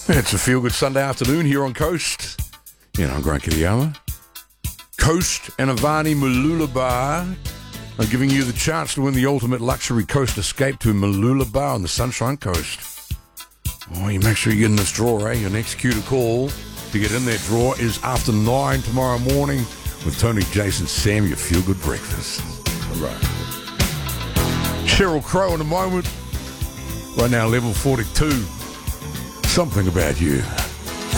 It's a feel-good Sunday afternoon here on Coast. I'm Grant Kiriyama. Coast and Avani Mooloolaba are giving you the chance to win the ultimate luxury coast escape to Mooloolaba on the Sunshine Coast. Oh, you make sure you get in this draw, Your next cue to call to get in that draw is after 9 tomorrow morning with Tony, Jason, Sam, your feel-good breakfast. All right. Sheryl Crow in a moment. Right now, level 42. Something About You.